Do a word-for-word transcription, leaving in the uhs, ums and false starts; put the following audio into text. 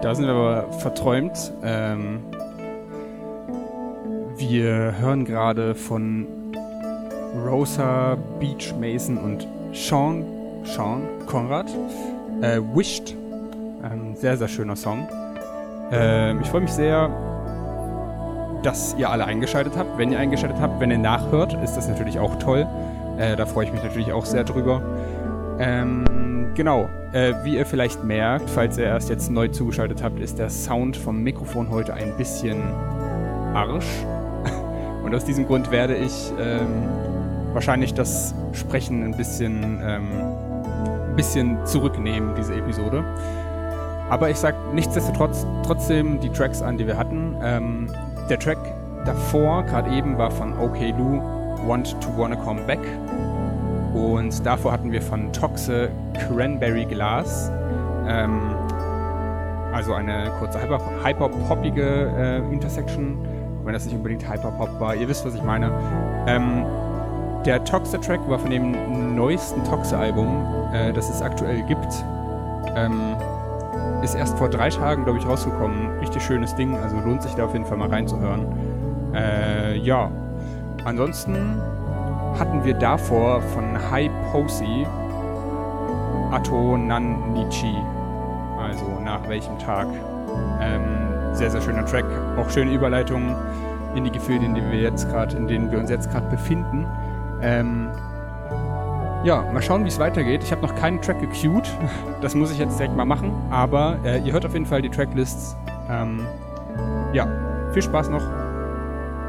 Da sind wir aber verträumt. Ähm, wir hören gerade von Rosa, Beach Mason und Sean, Sean Konrad, äh, Wished. Ein sehr, sehr schöner Song. Ähm, ich freue mich sehr, dass ihr alle eingeschaltet habt. Wenn ihr eingeschaltet habt, wenn ihr nachhört, ist das natürlich auch toll. Äh, da freue ich mich natürlich auch sehr drüber. Ähm, genau, äh, wie ihr vielleicht merkt, falls ihr erst jetzt neu zugeschaltet habt, ist der Sound vom Mikrofon heute ein bisschen Arsch. Und aus diesem Grund werde ich ähm, wahrscheinlich das Sprechen ein bisschen, ähm, bisschen zurücknehmen, diese Episode. Aber ich sag nichtsdestotrotz trotzdem die Tracks an, die wir hatten. Ähm, der Track davor, gerade eben, war von OK Lou, Want to Wanna Come Back. Und davor hatten wir von Toxe Cranberry Glass. Ähm, also eine kurze hyper- hyper-poppige äh, Intersection, wenn das nicht unbedingt Hyperpop war. Ihr wisst, was ich meine. Ähm, der Toxe-Track war von dem neuesten Toxe-Album, äh, das es aktuell gibt. Ähm, ist erst vor drei Tagen, glaube ich, rausgekommen. Richtig schönes Ding, also lohnt sich da auf jeden Fall mal reinzuhören. Äh, ja, ansonsten hatten wir davor von High Posey Ato Nan Nichi, also nach welchem Tag. Ähm, sehr, sehr schöner Track, auch schöne Überleitungen in die Gefühle, in denen wir jetzt gerade, in denen wir uns jetzt gerade befinden. Ähm, ja, mal schauen, wie es weitergeht. Ich habe noch keinen Track gequeued, das muss ich jetzt direkt mal machen, aber äh, ihr hört auf jeden Fall die Tracklists. Ähm, ja, viel Spaß noch.